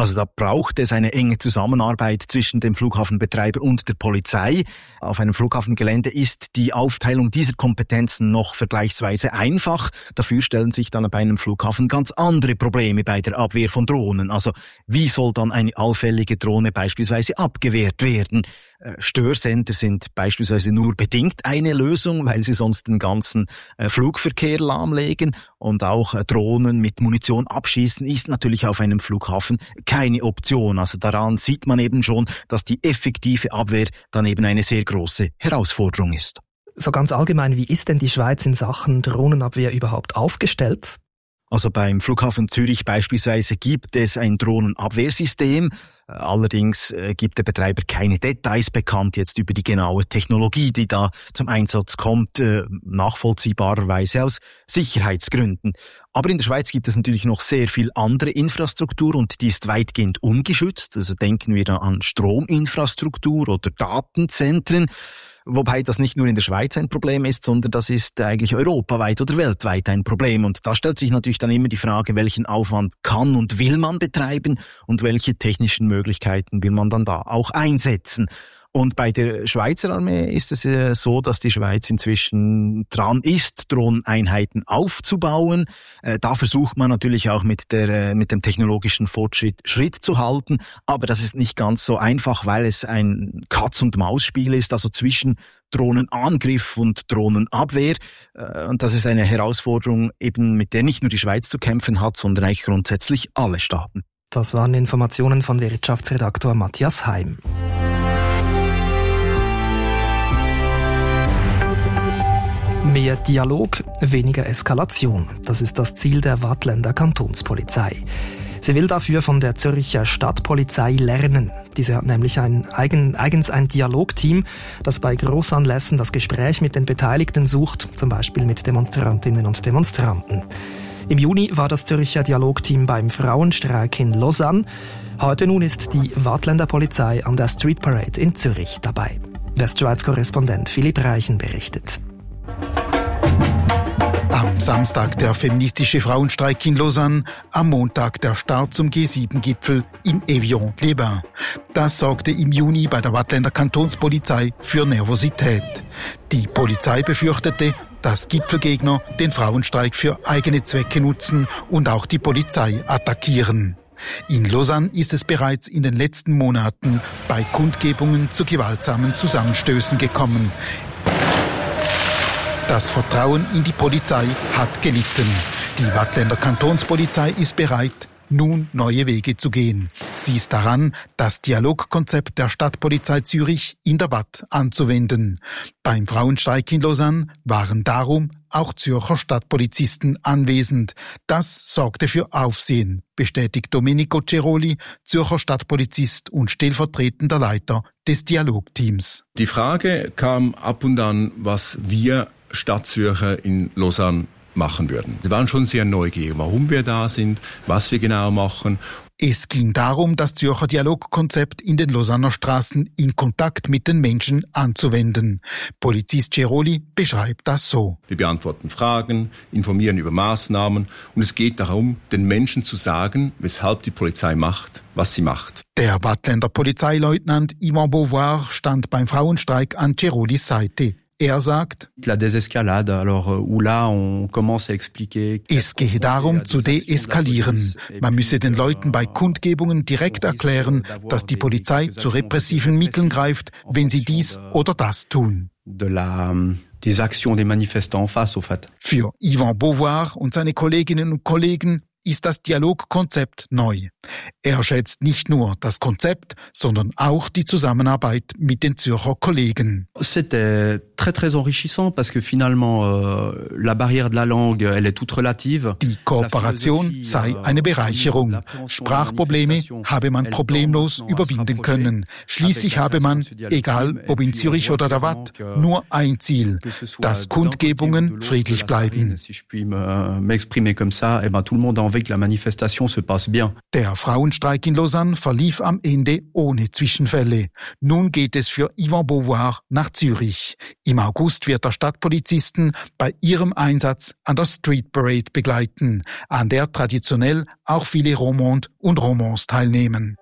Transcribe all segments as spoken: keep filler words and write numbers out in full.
Also da braucht es eine enge Zusammenarbeit zwischen dem Flughafenbetreiber und der Polizei. Auf einem Flughafengelände ist die Aufteilung dieser Kompetenzen noch vergleichsweise einfach. Dafür stellen sich dann bei einem Flughafen ganz andere Probleme bei der Abwehr von Drohnen. Also wie soll dann eine allfällige Drohne beispielsweise abgewehrt werden? Störsender sind beispielsweise nur bedingt eine Lösung, weil sie sonst den ganzen Flugverkehr lahmlegen. Und auch Drohnen mit Munition abschießen ist natürlich auf einem Flughafen keine Option. Also daran sieht man eben schon, dass die effektive Abwehr dann eben eine sehr große Herausforderung ist. So ganz allgemein, wie ist denn die Schweiz in Sachen Drohnenabwehr überhaupt aufgestellt? Also beim Flughafen Zürich beispielsweise gibt es ein Drohnenabwehrsystem. Allerdings gibt der Betreiber keine Details bekannt jetzt über die genaue Technologie, die da zum Einsatz kommt, nachvollziehbarerweise aus Sicherheitsgründen. Aber in der Schweiz gibt es natürlich noch sehr viel andere Infrastruktur und die ist weitgehend ungeschützt. Also denken wir da an Strominfrastruktur oder Datenzentren. Wobei das nicht nur in der Schweiz ein Problem ist, sondern das ist eigentlich europaweit oder weltweit ein Problem. Und da stellt sich natürlich dann immer die Frage, welchen Aufwand kann und will man betreiben und welche technischen Möglichkeiten will man dann da auch einsetzen. Und bei der Schweizer Armee ist es äh, so, dass die Schweiz inzwischen dran ist, Drohneneinheiten aufzubauen. Äh, da versucht man natürlich auch mit der äh, mit dem technologischen Fortschritt Schritt zu halten. Aber das ist nicht ganz so einfach, weil es ein Katz-und-Maus-Spiel ist, also zwischen Drohnenangriff und Drohnenabwehr. Äh, und das ist eine Herausforderung, eben mit der nicht nur die Schweiz zu kämpfen hat, sondern eigentlich grundsätzlich alle Staaten. Das waren Informationen von Wirtschaftsredaktor Matthias Heim. Mehr Dialog, weniger Eskalation. Das ist das Ziel der Waadtländer Kantonspolizei. Sie will dafür von der Zürcher Stadtpolizei lernen. Diese hat nämlich ein eigen, eigens ein Dialogteam, das bei Grossanlässen das Gespräch mit den Beteiligten sucht, zum Beispiel mit Demonstrantinnen und Demonstranten. Im Juni war das Zürcher Dialogteam beim Frauenstreik in Lausanne. Heute nun ist die Waadtländer Polizei an der Street Parade in Zürich dabei. Westschweiz-Korrespondent Philipp Reichen berichtet. Am Samstag der feministische Frauenstreik in Lausanne, am Montag der Start zum G sieben Gipfel in Evian-les-Bains. Das sorgte im Juni bei der Waadtländer Kantonspolizei für Nervosität. Die Polizei befürchtete, dass Gipfelgegner den Frauenstreik für eigene Zwecke nutzen und auch die Polizei attackieren. In Lausanne ist es bereits in den letzten Monaten bei Kundgebungen zu gewaltsamen Zusammenstößen gekommen. Das Vertrauen in die Polizei hat gelitten. Die Waadtländer Kantonspolizei ist bereit, nun neue Wege zu gehen. Sie ist daran, das Dialogkonzept der Stadtpolizei Zürich in der Waadt anzuwenden. Beim Frauenstreik in Lausanne waren darum auch Zürcher Stadtpolizisten anwesend. Das sorgte für Aufsehen, bestätigt Domenico Ceroli, Zürcher Stadtpolizist und stellvertretender Leiter des Dialogteams. Die Frage kam ab und an, was wir Stadtzürcher in Lausanne machen würden. Wir waren schon sehr neugierig, warum wir da sind, was wir genau machen. Es ging darum, das Zürcher Dialogkonzept in den Lausanner Straßen in Kontakt mit den Menschen anzuwenden. Polizist Ceroli beschreibt das so. Wir beantworten Fragen, informieren über Maßnahmen und es geht darum, den Menschen zu sagen, weshalb die Polizei macht, was sie macht. Der Waadtländer Polizeileutnant Yvan Beauvoir stand beim Frauenstreik an Cerolis Seite. Er sagt, es gehe darum zu deeskalieren. Man müsse den Leuten bei Kundgebungen direkt erklären, dass die Polizei zu repressiven Mitteln greift, wenn sie dies oder das tun. Für Yvan Beauvoir und seine Kolleginnen und Kollegen ist das Dialogkonzept neu. Er schätzt nicht nur das Konzept, sondern auch die Zusammenarbeit mit den Zürcher Kollegen. C'était très très enrichissant parce que finalement euh, la barrière de la langue, elle est toute relative. Die Kooperation sei eine Bereicherung. Sprachprobleme habe man problemlos überwinden können. Schließlich habe man, egal ob in Zürich oder der Waadt, nur ein Ziel, dass Kundgebungen friedlich bleiben. envie que la manifestation se passe bien. Der Frauenstreik in Lausanne verlief am Ende ohne Zwischenfälle. Nun geht es für Yvan Beauvoir nach Zürich. Im August wird er Stadtpolizisten bei ihrem Einsatz an der Street Parade begleiten, an der traditionell auch viele Romandes und Romans teilnehmen.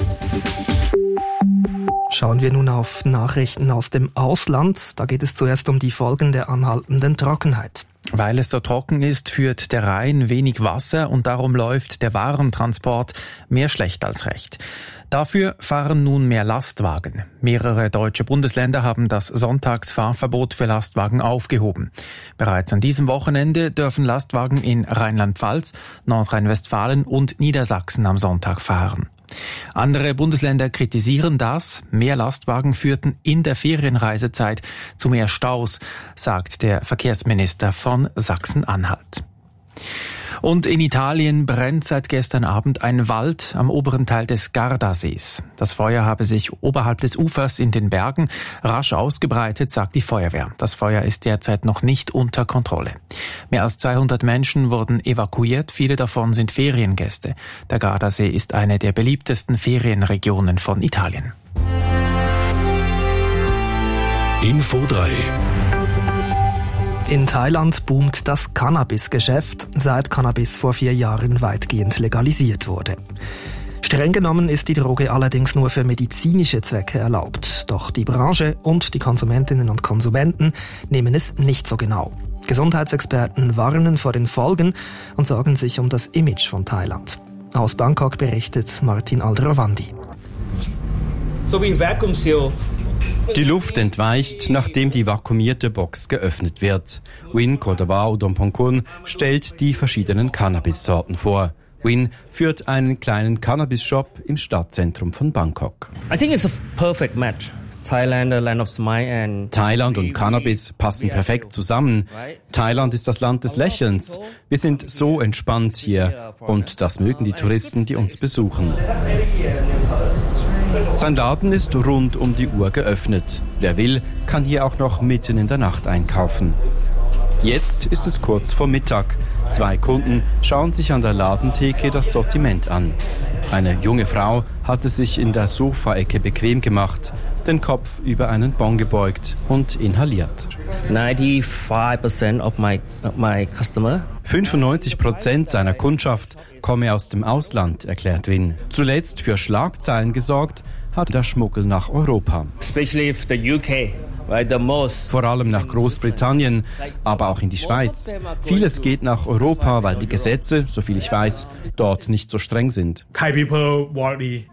Schauen wir nun auf Nachrichten aus dem Ausland. Da geht es zuerst um die Folgen der anhaltenden Trockenheit. Weil es so trocken ist, führt der Rhein wenig Wasser und darum läuft der Warentransport mehr schlecht als recht. Dafür fahren nun mehr Lastwagen. Mehrere deutsche Bundesländer haben das Sonntagsfahrverbot für Lastwagen aufgehoben. Bereits an diesem Wochenende dürfen Lastwagen in Rheinland-Pfalz, Nordrhein-Westfalen und Niedersachsen am Sonntag fahren. Andere Bundesländer kritisieren das. Mehr Lastwagen führten in der Ferienreisezeit zu mehr Staus, sagt der Verkehrsminister von Sachsen-Anhalt. Und in Italien brennt seit gestern Abend ein Wald am oberen Teil des Gardasees. Das Feuer habe sich oberhalb des Ufers in den Bergen rasch ausgebreitet, sagt die Feuerwehr. Das Feuer ist derzeit noch nicht unter Kontrolle. Mehr als zweihundert Menschen wurden evakuiert, viele davon sind Feriengäste. Der Gardasee ist eine der beliebtesten Ferienregionen von Italien. Info drei. In Thailand boomt das Cannabis-Geschäft, seit Cannabis vor vier Jahren weitgehend legalisiert wurde. Streng genommen ist die Droge allerdings nur für medizinische Zwecke erlaubt. Doch die Branche und die Konsumentinnen und Konsumenten nehmen es nicht so genau. Gesundheitsexperten warnen vor den Folgen und sorgen sich um das Image von Thailand. Aus Bangkok berichtet Martin Aldrovandi. So we vacuum seal. Die Luft entweicht, nachdem die vakuumierte Box geöffnet wird. Win Kodawao Udompongkun stellt die verschiedenen Cannabis-Sorten vor. Win führt einen kleinen Cannabis-Shop im Stadtzentrum von Bangkok. I think it's a perfect match. Thailand, the land of smile and Thailand und Cannabis passen perfekt zusammen. Thailand ist das Land des Lächelns. Wir sind so entspannt hier und das mögen die Touristen, die uns besuchen. Sein Laden ist rund um die Uhr geöffnet. Wer will, kann hier auch noch mitten in der Nacht einkaufen. Jetzt ist es kurz vor Mittag. Zwei Kunden schauen sich an der Ladentheke das Sortiment an. Eine junge Frau hatte sich in der Sofaecke bequem gemacht, den Kopf über einen Bon gebeugt und inhaliert. ninety-five percent of my, of my customer. fünfundneunzig Prozent seiner Kundschaft komme aus dem Ausland, erklärt Win. Zuletzt für Schlagzeilen gesorgt hat der Schmuggel nach Europa. Especially the U K. Right, the most. Vor allem nach Großbritannien, aber auch in die Schweiz. Vieles geht nach Europa, weil die Gesetze, soviel ich weiß, dort nicht so streng sind. Thai people worry.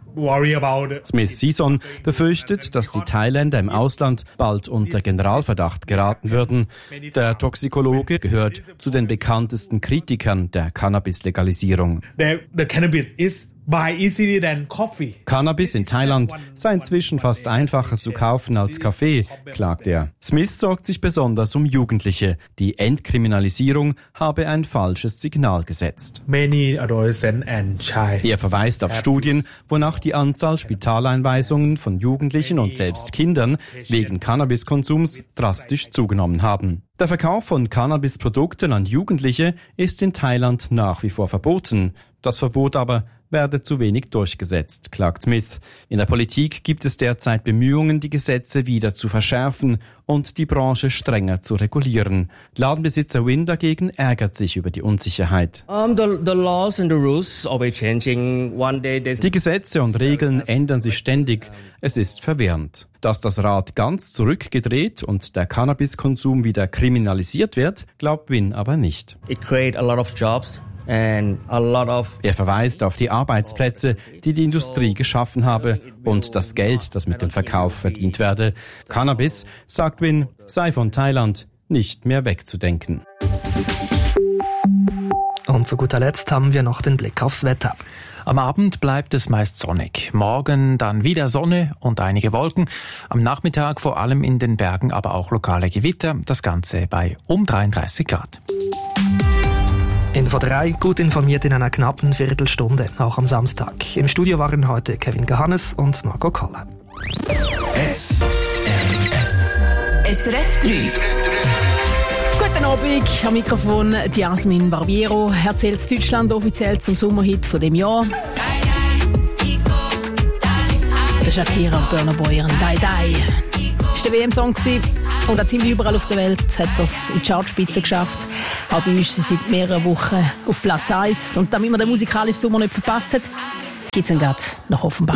Smith Sison befürchtet, dass die Thailänder im Ausland bald unter Generalverdacht geraten würden. Der Toxikologe gehört zu den bekanntesten Kritikern der Cannabis-Legalisierung. The, the cannabis is buy easier than coffee. Cannabis in Thailand sei inzwischen fast einfacher zu kaufen als Kaffee, klagt er. Smith sorgt sich besonders um Jugendliche. Die Entkriminalisierung habe ein falsches Signal gesetzt. Many adolescents and child. Er verweist auf Studien, wonach die Anzahl Spitaleinweisungen von Jugendlichen und selbst Kindern wegen Cannabiskonsums drastisch zugenommen haben. Der Verkauf von Cannabisprodukten an Jugendliche ist in Thailand nach wie vor verboten. Das Verbot aber werde zu wenig durchgesetzt, klagt Smith. In der Politik gibt es derzeit Bemühungen, die Gesetze wieder zu verschärfen und die Branche strenger zu regulieren. Ladenbesitzer Win dagegen ärgert sich über die Unsicherheit. Um, the, the laws and the rules always changing. One day die Gesetze und Regeln ändern sich ständig. Es ist verwirrend. Dass das Rad ganz zurückgedreht und der Cannabiskonsum wieder kriminalisiert wird, glaubt Win aber nicht. It create a lot of jobs. And a lot of er verweist auf die Arbeitsplätze, die die Industrie geschaffen habe und das Geld, das mit dem Verkauf verdient werde. Cannabis, sagt Win, sei von Thailand nicht mehr wegzudenken. Und zu guter Letzt haben wir noch den Blick aufs Wetter. Am Abend bleibt es meist sonnig. Morgen dann wieder Sonne und einige Wolken. Am Nachmittag vor allem in den Bergen, aber auch lokale Gewitter. Das Ganze bei um dreiunddreißig Grad. Info drei, gut informiert in einer knappen Viertelstunde, auch am Samstag. Im Studio waren heute Kevin Gahannes und Marco Koller. S R F. S R F drei. Guten Abend, am Mikrofon Jasmin Barbiero erzählt Deutschland offiziell zum Sommerhit von dem Jahr. Der Shakira und Burna Boy ihren Die Die. Das war der W M-Song und auch ziemlich überall auf der Welt hat das in die Chartspitze geschafft. Auch bei uns ist seit mehreren Wochen auf Platz eins. Und damit man den musikalischen Sommer nicht verpasst, gibt es ihn gerade nach Offenbach.